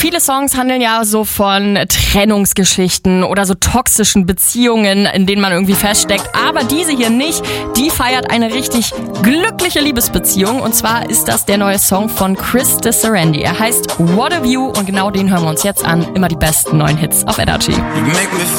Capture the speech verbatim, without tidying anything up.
Viele Songs handeln ja so von Trennungsgeschichten oder so toxischen Beziehungen, in denen man irgendwie feststeckt. Aber diese hier nicht. Die feiert eine richtig glückliche Liebesbeziehung. Und zwar ist das der neue Song von Chris Disserendi. Er heißt What a View und genau den hören wir uns jetzt an. Immer die besten neuen Hits auf Energy.